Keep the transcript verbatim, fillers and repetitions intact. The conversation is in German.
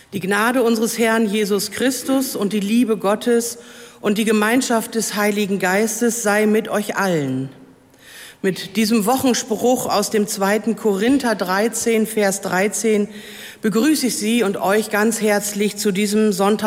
Die Gnade unseres Herrn Jesus Christus und die Liebe Gottes und die Gemeinschaft des Heiligen Geistes sei mit euch allen. Mit diesem Wochenspruch aus dem zweiten Korinther dreizehn, Vers dreizehn begrüße ich Sie und euch ganz herzlich zu diesem Sonntag